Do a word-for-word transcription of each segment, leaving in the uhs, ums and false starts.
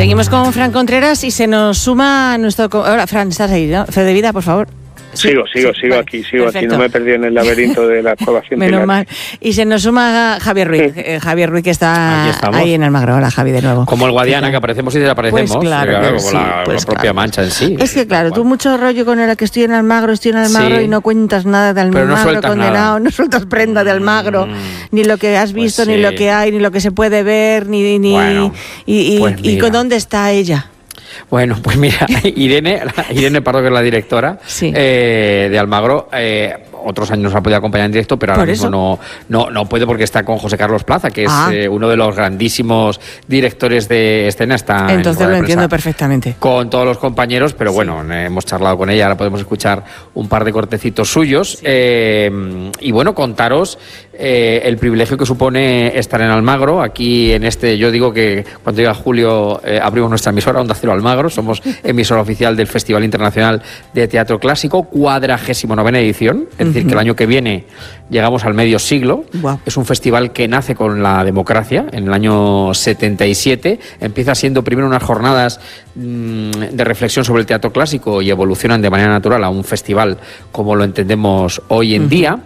Seguimos con Fran Contreras y se nos suma nuestro... Ahora, Fran, estás ahí, ¿no? Fe de vida, por favor. Sí, sigo, sigo, sí, sigo vale. aquí, sigo Perfecto. aquí, no me he perdido en el laberinto de la cueva científica. Menos mal. Y se nos suma Javier Ruiz, sí. eh, Javier Ruiz que está ahí en Almagro. Hola, Javi, de nuevo. Como el Guadiana, que aparecemos y desaparecemos. Pues claro, claro como sí, la, pues la propia claro. Mancha en sí. Es que claro, tú mucho rollo con el que estoy en Almagro, estoy en Almagro sí. y no cuentas nada de Almagro, no condenado, nada. no sueltas prenda de Almagro, mm. ni lo que has visto, pues sí. ni lo que hay, ni lo que se puede ver, ni... ni bueno, y, y, pues y con dónde está ella. Bueno, pues mira, Irene, Irene Pardo, que es la directora sí. eh, de Almagro, eh, otros años nos ha podido acompañar en directo, pero ahora mismo no, no, no puede porque está con José Carlos Plaza, que es ah. eh, uno de los grandísimos directores de escena. Está Entonces lo entiendo perfectamente. Con todos los compañeros, pero sí. bueno, hemos charlado con ella, ahora podemos escuchar un par de cortecitos suyos. Sí. Eh, y bueno, contaros eh, el privilegio que supone estar en Almagro. Aquí en este, yo digo que cuando llega julio eh, abrimos nuestra emisora, Onda Cero Almagro, somos emisora oficial del Festival Internacional de Teatro Clásico, cuadragésimo novena edición, es decir, que el año que viene llegamos al medio siglo. Wow. Es un festival que nace con la democracia en el año setenta y siete. Empieza siendo primero unas jornadas mmm, de reflexión sobre el teatro clásico y evolucionan de manera natural a un festival como lo entendemos hoy en uh-huh. día.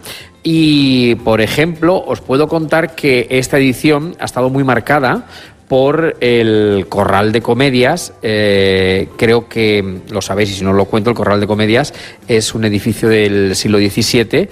Y, por ejemplo, os puedo contar que esta edición ha estado muy marcada por el Corral de Comedias. Eh, creo que lo sabéis y si no lo cuento, el Corral de Comedias es un edificio del siglo diecisiete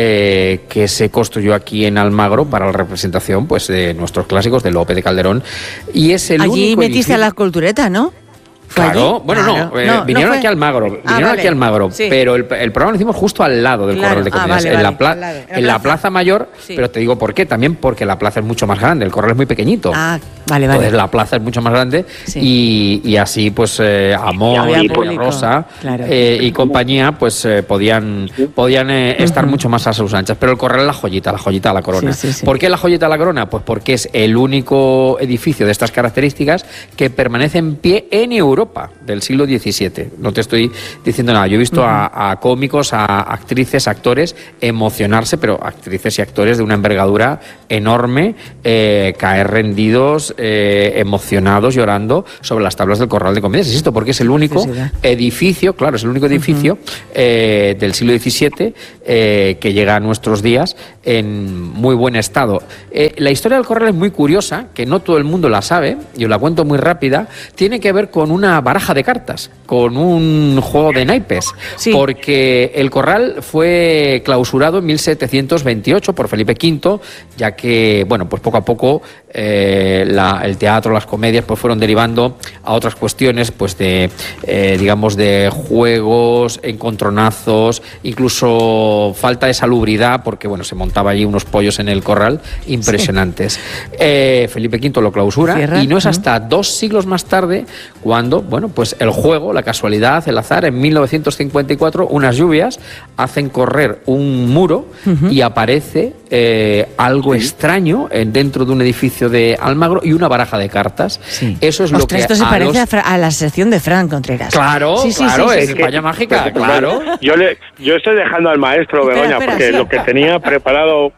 eh, que se construyó aquí en Almagro para la representación pues de nuestros clásicos, de Lope de Calderón. Y es el Allí único metiste edificio... a la cultureta, ¿no? Claro, bueno, claro. no, eh, no, vinieron no aquí a Almagro, vinieron ah, vale. aquí a Almagro, sí. pero el, el programa lo hicimos justo al lado del claro. Corral de Comedias, ah, vale, en, vale. La pla- lado. en la Plaza Mayor, sí. pero te digo por qué, también porque la plaza es mucho más grande, el Corral es muy pequeñito, ah, vale, vale. entonces la plaza es mucho más grande sí. y, y así pues eh, Amor, y Rosa claro. eh, y compañía pues eh, podían, podían eh, uh-huh. estar mucho más a sus anchas, pero el Corral es la joyita, la joyita de la corona. Sí, sí, sí. ¿Por qué la joyita de la corona? Pues porque es el único edificio de estas características que permanece en pie en Europa del siglo diecisiete. No te estoy diciendo nada. Yo he visto uh-huh. a, a cómicos, a actrices, actores emocionarse, pero actrices y actores de una envergadura enorme, eh, caer rendidos, eh, emocionados, llorando sobre las tablas del Corral de Comedias. Insisto, porque es el único edificio, claro, es el único edificio uh-huh. eh, del siglo diecisiete eh, que llega a nuestros días en muy buen estado. Eh, la historia del Corral es muy curiosa, que no todo el mundo la sabe, yo la cuento muy rápida, tiene que ver con una baraja de cartas, con un juego de naipes, sí. porque el Corral fue clausurado en mil setecientos veintiocho por Felipe quinto, ya que, bueno, pues poco a poco eh, la, el teatro, las comedias, pues fueron derivando a otras cuestiones, pues de, eh, digamos, de juegos, encontronazos, incluso falta de salubridad, porque, bueno, se montaba allí unos pollos en el Corral impresionantes. Sí. Eh, Felipe quinto lo clausura Cierra. y no es hasta dos siglos más tarde cuando, bueno, pues el juego, la casualidad, el azar, en mil novecientos cincuenta y cuatro, unas lluvias hacen correr un muro uh-huh. y aparece eh, algo sí. extraño en, dentro de un edificio de Almagro y una baraja de cartas. Sí. Eso es Ostras, lo que esto se a parece los... a, Fra- a la sección de Fran Contreras. Claro, sí, sí, claro, sí, sí, es sí. España mágica, pues, claro. Yo, le, yo estoy dejando al maestro, espera, Begoña, espera, porque sí. lo que tenía preparado...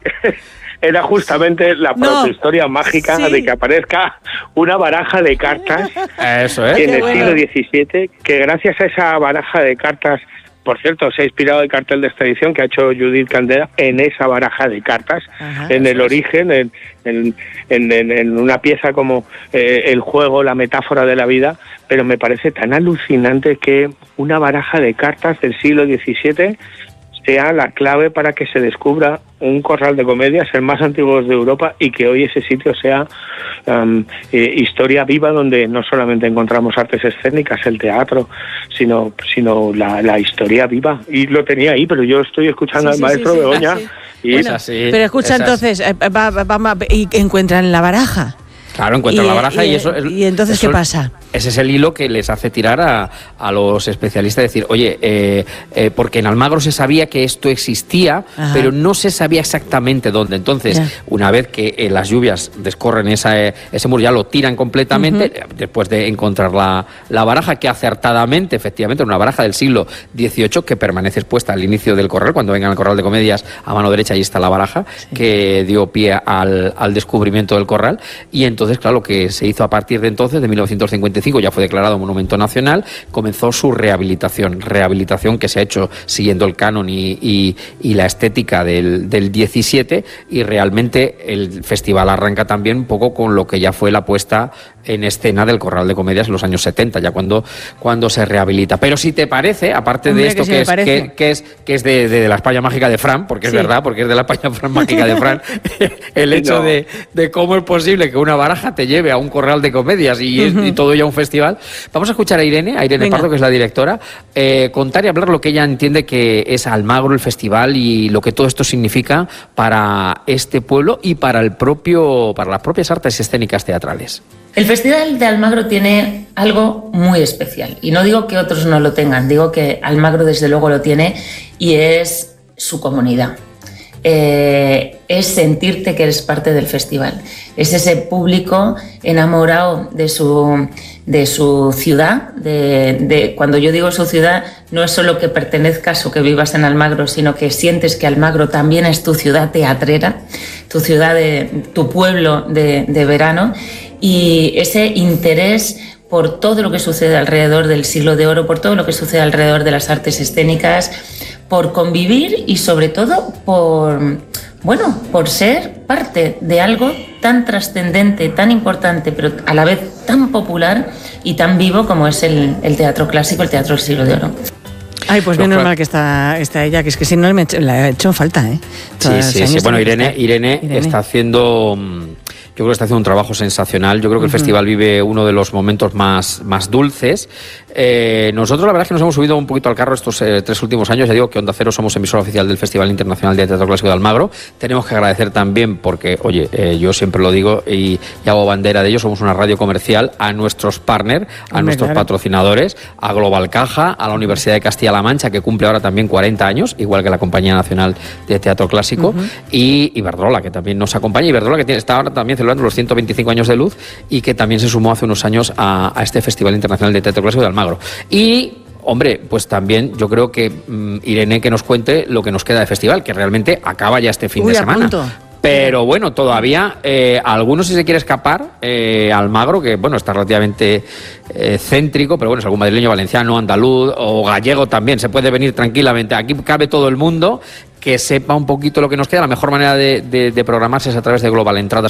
era justamente la no. protohistoria mágica sí. de que aparezca una baraja de cartas Eso es. en el bueno. siglo diecisiete, que gracias a esa baraja de cartas, por cierto, se ha inspirado el cartel de esta edición que ha hecho Judith Candela en esa baraja de cartas, Ajá, en el origen, en, en, en, en una pieza como eh, el juego, la metáfora de la vida, pero me parece tan alucinante que una baraja de cartas del siglo diecisiete sea la clave para que se descubra un Corral de Comedias, el más antiguo de Europa, y que hoy ese sitio sea um, eh, historia viva, donde no solamente encontramos artes escénicas, el teatro, sino sino la, la historia viva. Y lo tenía ahí, pero yo estoy escuchando sí, al sí, maestro sí, sí, Begoña. Sí. Y bueno, así, pero escucha entonces, eh, va, va, va, y encuentran la baraja. Claro, encuentran la baraja y, y eso... ¿Y entonces eso, qué pasa? Ese es el hilo que les hace tirar a, a los especialistas, decir, oye, eh, eh, porque en Almagro se sabía que esto existía, Ajá. pero no se sabía exactamente dónde. Entonces, ya. una vez que eh, las lluvias descorren esa, ese muro, ya lo tiran completamente, uh-huh. después de encontrar la, la baraja, que acertadamente, efectivamente, una baraja del siglo dieciocho que permanece expuesta al inicio del Corral, cuando vengan al Corral de Comedias, a mano derecha, ahí está la baraja, sí. que dio pie al, al descubrimiento del Corral, y entonces entonces, claro, lo que se hizo a partir de entonces, de mil novecientos cincuenta y cinco, ya fue declarado monumento nacional, comenzó su rehabilitación, rehabilitación que se ha hecho siguiendo el canon y, y, y la estética del, del diecisiete, y realmente el festival arranca también un poco con lo que ya fue la puesta en escena del Corral de Comedias en los años setenta, ya cuando, cuando se rehabilita. Pero si te parece, aparte Hombre, de esto que, que, es, que, que es que es de, de, de la España mágica de Fran, porque sí. es verdad, porque es de la España mágica de Fran, el hecho no. de, de cómo es posible que una baraja te lleve a un Corral de Comedias y, uh-huh. y todo ya un festival. Vamos a escuchar a Irene, a Irene Venga. Pardo, que es la directora, eh, contar y hablar lo que ella entiende que es Almagro, el festival, y lo que todo esto significa para este pueblo y para el propio, para las propias artes escénicas teatrales. El Festival de Almagro tiene algo muy especial, y no digo que otros no lo tengan, digo que Almagro desde luego lo tiene, y es su comunidad. Eh, es sentirte que eres parte del festival, es ese público enamorado de su, de su ciudad, de, de, cuando yo digo su ciudad no es solo que pertenezcas o que vivas en Almagro, sino que sientes que Almagro también es tu ciudad teatrera, tu ciudad, de, tu pueblo de, de verano, y ese interés por todo lo que sucede alrededor del Siglo de Oro, por todo lo que sucede alrededor de las artes escénicas, por convivir y sobre todo por, bueno, por ser parte de algo tan trascendente, tan importante, pero a la vez tan popular y tan vivo como es el, el teatro clásico, el teatro del Siglo de Oro. Ay, pues bien normal que está, está ella, que es que si no me la he hecho falta, ¿eh? Todas sí, sí, sí. Bueno, Irene, Irene, Irene está haciendo... Yo creo que está haciendo un trabajo sensacional. Yo creo que el uh-huh. festival vive uno de los momentos más, más dulces. Eh, nosotros la verdad es que nos hemos subido un poquito al carro estos eh, tres últimos años. Ya digo que Onda Cero somos emisora oficial del Festival Internacional de Teatro Clásico de Almagro. Tenemos que agradecer también, porque, oye, eh, yo siempre lo digo y, y hago bandera de ello, somos una radio comercial, a nuestros partners, a Hombre, nuestros claro. patrocinadores, a Global Caja, a la Universidad de Castilla-La Mancha, que cumple ahora también cuarenta años, igual que la Compañía Nacional de Teatro Clásico, uh-huh. y Iberdrola, que también nos acompaña. Iberdrola, que tiene, está ahora también celebrando los ciento veinticinco años de luz, y que también se sumó hace unos años a, a este Festival Internacional de Teatro Clásico de Almagro. Y hombre, pues también yo creo que um, Irene que nos cuente lo que nos queda de festival, que realmente acaba ya este fin Uy, de semana. Pero bueno, todavía eh, algunos, si se quiere escapar, eh, Almagro, que bueno, está relativamente eh, céntrico, pero bueno, es algún madrileño, valenciano, andaluz o gallego también, se puede venir tranquilamente. Aquí cabe todo el mundo, que sepa un poquito lo que nos queda. La mejor manera de, de, de programarse es a través de global entradas